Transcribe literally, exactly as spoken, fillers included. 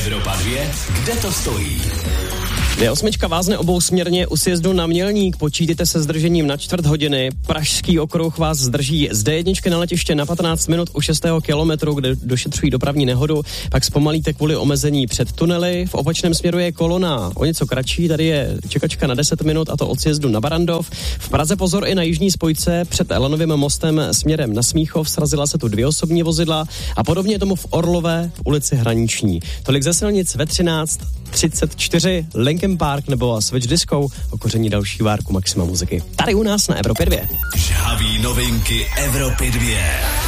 Evropa dvě, kde to stojí? dé osm vázne obousměrně u sjezdu na Mělník, počítejte se zdržením na čtvrt hodiny, Pražský okruh vás zdrží z dé jedna na letiště na patnáct minut u šestého kilometru, kde došetřují dopravní nehodu, pak zpomalíte kvůli omezení před tunely, v opačném směru je kolona o něco kratší, tady je čekačka na deset minut a to od sjezdu na Barandov. V Praze pozor i na jižní spojce před Elanovým mostem směrem na Smíchov, srazila se tu dvě osobní vozidla a podobně tomu v Orlové v ulici Hraniční. Tolik ze silnic ve třináct třicet čtyři, Linkin Park nebo Switch Disco, okoření další várku Maxima muziky. Tady u nás na Evropě dvě. Žhavý novinky Evropy dvě.